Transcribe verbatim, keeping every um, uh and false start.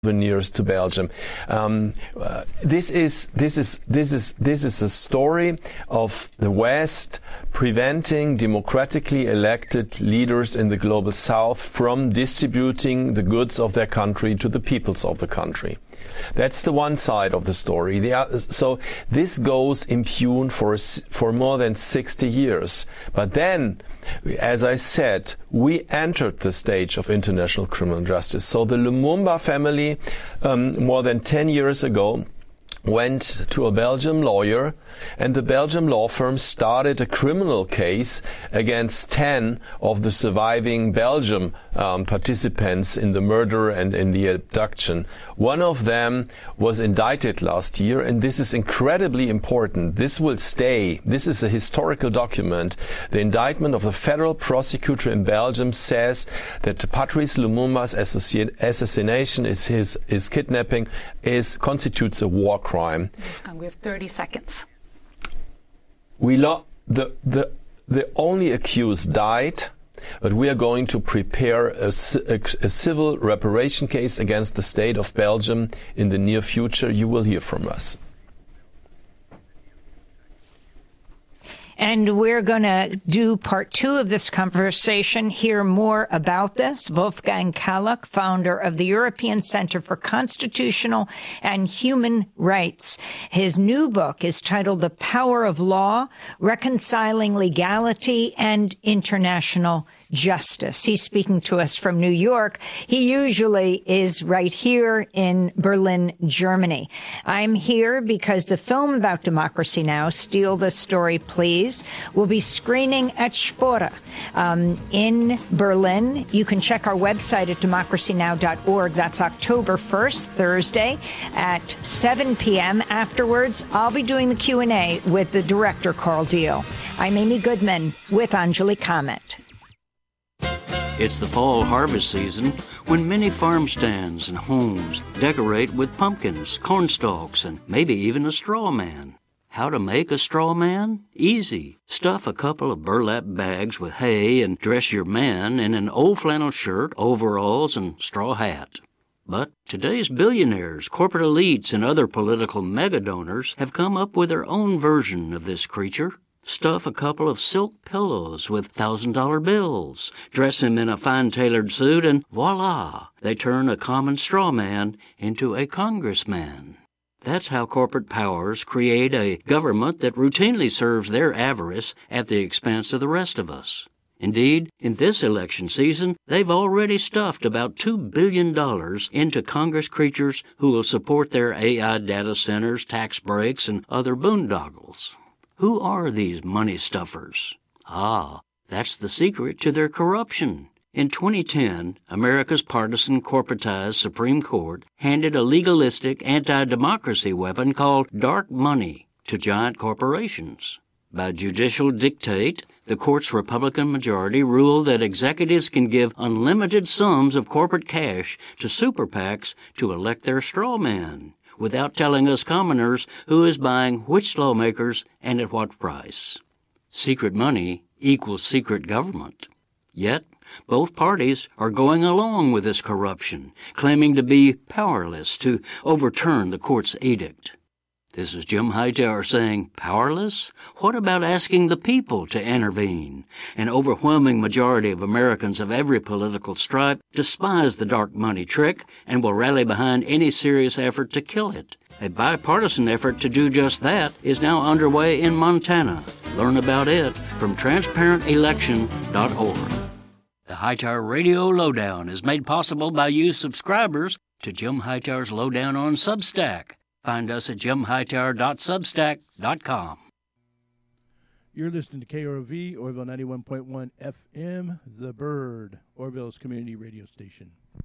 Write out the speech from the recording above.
souvenirs to Belgium. Um, uh, this is this is this is this is a story of the West preventing democratically elected leaders in the global South from distributing the goods of their country to the peoples of the country. That's the one side of the story. The other, so this goes impugned for for more than sixty years. But then, as I said, we entered the stage of international criminal justice. So the Lumumba family, um, more than ten years ago, went to a Belgian lawyer, and the Belgian law firm started a criminal case against ten of the surviving Belgian um, participants in the murder and in the abduction. One of them was indicted last year, and this is incredibly important. This will stay. This is a historical document. The indictment of the federal prosecutor in Belgium says that Patrice Lumumba's assassination, is his, his kidnapping, is constitutes a war crime. Crime. Wolfgang, we have thirty seconds. We lo- the the the only accused died, but we are going to prepare a, a, a civil reparation case against the state of Belgium in the near future. You will hear from us. And we're going to do part two of this conversation, hear more about this. Wolfgang Kallach, founder of the European Center for Constitutional and Human Rights. His new book is titled The Power of Law, Reconciling Legality and International Justice. He's speaking to us from New York. He usually is right here in Berlin, Germany. I'm here because the film about Democracy Now!, Steal This Story, Please, will be screening at Spora um, in Berlin. You can check our website at democracy now dot org. That's October first, Thursday at seven p.m. Afterwards, I'll be doing the Q and A with the director, Carl Deal. I'm Amy Goodman with Anjali Kamat. It's the fall harvest season when many farm stands and homes decorate with pumpkins, corn stalks, and maybe even a straw man. How to make a straw man? Easy. Stuff a couple of burlap bags with hay and dress your man in an old flannel shirt, overalls, and straw hat. But today's billionaires, corporate elites, and other political mega-donors have come up with their own version of this creature. Stuff a couple of silk pillows with thousand-dollar bills, dress him in a fine-tailored suit, and voila, they turn a common straw man into a congressman. That's how corporate powers create a government that routinely serves their avarice at the expense of the rest of us. Indeed, in this election season, they've already stuffed about two billion dollars into Congress creatures who will support their A I data centers, tax breaks, and other boondoggles. Who are these money stuffers? Ah, that's the secret to their corruption. In twenty ten, America's partisan corporatized Supreme Court handed a legalistic anti-democracy weapon called dark money to giant corporations. By judicial dictate, the court's Republican majority ruled that executives can give unlimited sums of corporate cash to super PACs to elect their straw man, without telling us commoners who is buying which lawmakers and at what price. Secret money equals secret government. Yet, both parties are going along with this corruption, claiming to be powerless to overturn the court's edict. This is Jim Hightower saying, powerless? What about asking the people to intervene? An overwhelming majority of Americans of every political stripe despise the dark money trick and will rally behind any serious effort to kill it. A bipartisan effort to do just that is now underway in Montana. Learn about it from transparent election dot org. The Hightower Radio Lowdown is made possible by you subscribers to Jim Hightower's Lowdown on Substack. Find us at jim hightower dot substack dot com. You're listening to K R O V, Orville ninety-one point one F M, The Bird, Orville's community radio station.